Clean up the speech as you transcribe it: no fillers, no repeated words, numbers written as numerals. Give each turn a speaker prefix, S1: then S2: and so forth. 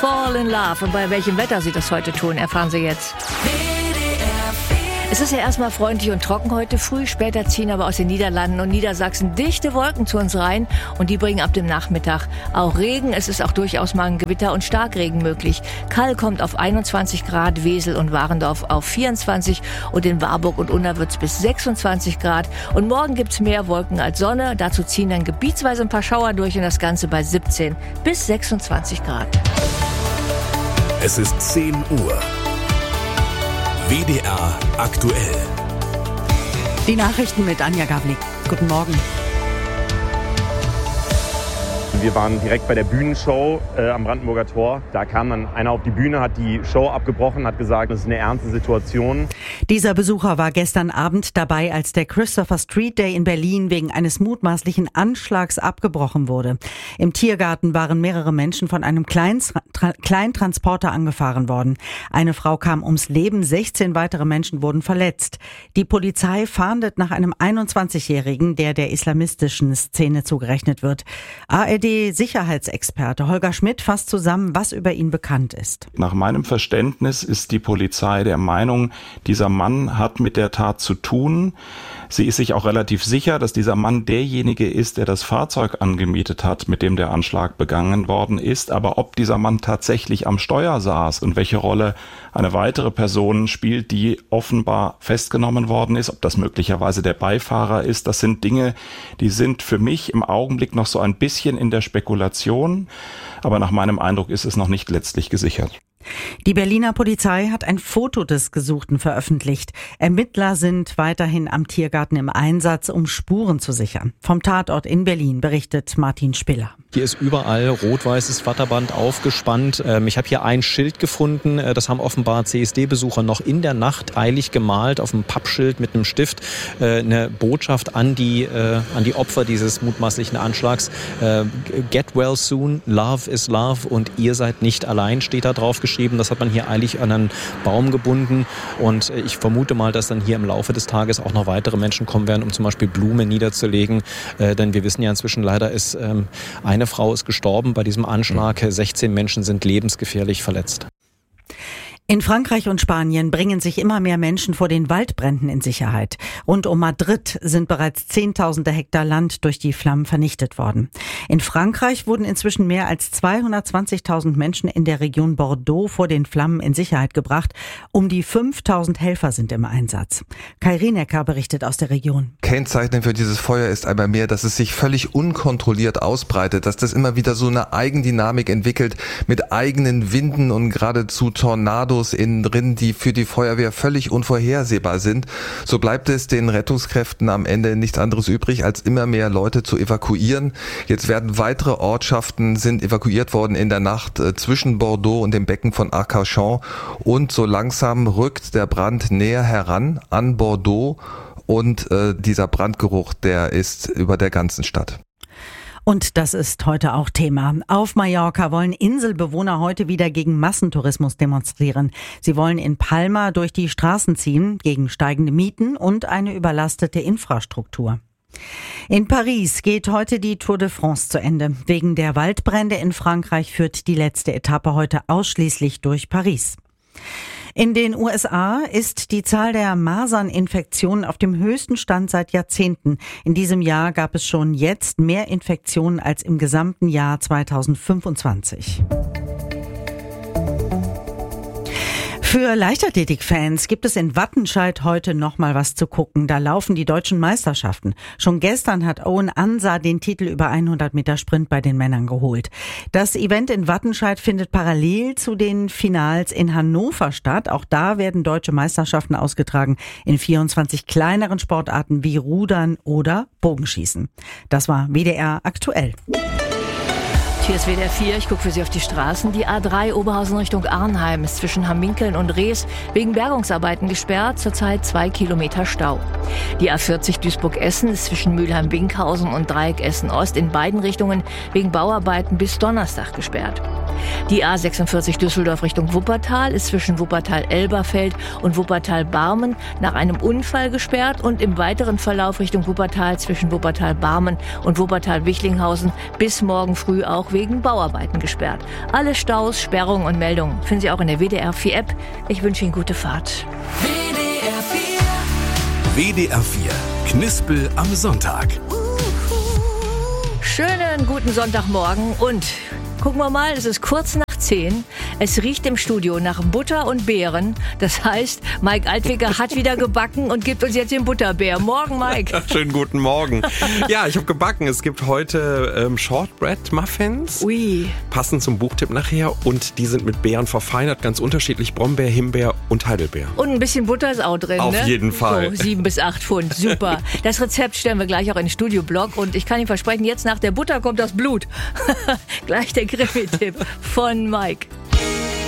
S1: Fall in Love. Und bei welchem Wetter sie das heute tun, erfahren Sie jetzt. Es ist ja erstmal freundlich und trocken heute früh. Später ziehen aber aus den Niederlanden und Niedersachsen dichte Wolken zu uns rein. Und die bringen ab dem Nachmittag auch Regen. Es ist auch durchaus mal ein Gewitter und Starkregen möglich. Kall kommt auf 21 Grad, Wesel und Warendorf auf 24 und in Warburg und Unna wird's bis 26 Grad. Und morgen gibt's mehr Wolken als Sonne. Dazu ziehen dann gebietsweise ein paar Schauer durch und das Ganze bei 17 bis 26 Grad.
S2: Es ist 10 Uhr. WDR aktuell.
S3: Die Nachrichten mit Anja Gavlik. Guten Morgen.
S4: Wir waren direkt bei der Bühnenshow am Brandenburger Tor. Da kam dann einer auf die Bühne, hat die Show abgebrochen, hat gesagt, das ist eine ernste Situation.
S3: Dieser Besucher war gestern Abend dabei, als der Christopher Street Day in Berlin wegen eines mutmaßlichen Anschlags abgebrochen wurde. Im Tiergarten waren mehrere Menschen von einem Kleintransporter angefahren worden. Eine Frau kam ums Leben, 16 weitere Menschen wurden verletzt. Die Polizei fahndet nach einem 21-Jährigen, der islamistischen Szene zugerechnet wird. ARD-Sicherheitsexperte Holger Schmidt fasst zusammen, was über ihn bekannt ist.
S5: Nach meinem Verständnis ist die Polizei der Meinung, dieser Mann hat mit der Tat zu tun. Sie ist sich auch relativ sicher, dass dieser Mann derjenige ist, der das Fahrzeug angemietet hat, mit dem der Anschlag begangen worden ist. Aber ob dieser Mann tatsächlich am Steuer saß und welche Rolle eine weitere Person spielt, die offenbar festgenommen worden ist, ob das möglicherweise der Beifahrer ist, das sind Dinge, die sind für mich im Augenblick noch so ein bisschen in der Spekulation. Aber nach meinem Eindruck ist es noch nicht letztlich gesichert.
S3: Die Berliner Polizei hat ein Foto des Gesuchten veröffentlicht. Ermittler sind weiterhin am Tiergarten im Einsatz, um Spuren zu sichern. Vom Tatort in Berlin berichtet Martin Spiller.
S6: Hier ist überall rot-weißes Flatterband aufgespannt. Ich habe hier ein Schild gefunden, das haben offenbar CSD-Besucher noch in der Nacht eilig gemalt auf einem Pappschild mit einem Stift. Eine Botschaft an die Opfer dieses mutmaßlichen Anschlags. Get well soon, love is love und ihr seid nicht allein, steht da drauf geschrieben. Das hat man hier eilig an einen Baum gebunden und ich vermute mal, dass dann hier im Laufe des Tages auch noch weitere Menschen kommen werden, um zum Beispiel Blumen niederzulegen, denn wir wissen ja inzwischen leider ist eine Frau ist gestorben bei diesem Anschlag, 16 Menschen sind lebensgefährlich verletzt.
S3: In Frankreich und Spanien bringen sich immer mehr Menschen vor den Waldbränden in Sicherheit. Rund um Madrid sind bereits Zehntausende Hektar Land durch die Flammen vernichtet worden. In Frankreich wurden inzwischen mehr als 220.000 Menschen in der Region Bordeaux vor den Flammen in Sicherheit gebracht. Um die 5.000 Helfer sind im Einsatz. Kai Rienecker berichtet aus der Region.
S7: Kennzeichnend für dieses Feuer ist einmal mehr, dass es sich völlig unkontrolliert ausbreitet, dass das immer wieder so eine Eigendynamik entwickelt mit eigenen Winden und geradezu Tornados innen drin, die für die Feuerwehr völlig unvorhersehbar sind. So bleibt es den Rettungskräften am Ende nichts anderes übrig, als immer mehr Leute zu evakuieren. Jetzt werden weitere Ortschaften sind evakuiert worden in der Nacht zwischen Bordeaux und dem Becken von Arcachon und so langsam rückt der Brand näher heran an Bordeaux und dieser Brandgeruch, der ist über der ganzen Stadt.
S3: Und das ist heute auch Thema. Auf Mallorca wollen Inselbewohner heute wieder gegen Massentourismus demonstrieren. Sie wollen in Palma durch die Straßen ziehen, gegen steigende Mieten und eine überlastete Infrastruktur. In Paris geht heute die Tour de France zu Ende. Wegen der Waldbrände in Frankreich führt die letzte Etappe heute ausschließlich durch Paris. In den USA ist die Zahl der Maserninfektionen auf dem höchsten Stand seit Jahrzehnten. In diesem Jahr gab es schon jetzt mehr Infektionen als im gesamten Jahr 2025. Für Leichtathletik-Fans gibt es in Wattenscheid heute noch mal was zu gucken. Da laufen die deutschen Meisterschaften. Schon gestern hat Owen Ansa den Titel über 100 Meter Sprint bei den Männern geholt. Das Event in Wattenscheid findet parallel zu den Finals in Hannover statt. Auch da werden deutsche Meisterschaften ausgetragen in 24 kleineren Sportarten wie Rudern oder Bogenschießen. Das war WDR aktuell.
S1: Hier ist WDR 4, ich gucke für Sie auf die Straßen. Die A3 Oberhausen Richtung Arnheim ist zwischen Hamminkeln und Rees wegen Bergungsarbeiten gesperrt, zurzeit 2 Kilometer Stau. Die A40 Duisburg-Essen ist zwischen Mülheim-Binkhausen und Dreieck Essen-Ost in beiden Richtungen wegen Bauarbeiten bis Donnerstag gesperrt. Die A46 Düsseldorf Richtung Wuppertal ist zwischen Wuppertal-Elberfeld und Wuppertal-Barmen nach einem Unfall gesperrt und im weiteren Verlauf Richtung Wuppertal zwischen Wuppertal-Barmen und Wuppertal-Wichlinghausen bis morgen früh auch wegen Bauarbeiten gesperrt. Alle Staus, Sperrungen und Meldungen finden Sie auch in der WDR 4 App. Ich wünsche Ihnen gute Fahrt.
S2: WDR 4 Knispel am Sonntag.
S1: Schönen guten Sonntagmorgen und gucken wir mal, es ist kurz nach 10. Es riecht im Studio nach Butter und Beeren. Das heißt, Mike Altweger hat wieder gebacken und gibt uns jetzt den Butterbär. Morgen, Mike.
S8: Schönen guten Morgen. Ja, ich habe gebacken. Es gibt heute Shortbread Muffins.
S1: Ui.
S8: Passend zum Buchtipp nachher. Und die sind mit Beeren verfeinert. Ganz unterschiedlich. Brombeer, Himbeer und Heidelbeer.
S1: Und ein bisschen Butter ist auch drin,
S8: Auf
S1: ne?
S8: jeden Fall.
S1: So, 7 bis 8 Pfund. Super. Das Rezept stellen wir gleich auch in den Studioblog. Und ich kann Ihnen versprechen, jetzt nach der Butter kommt das Blut. Gleich der Krimi-Tipp von Mike.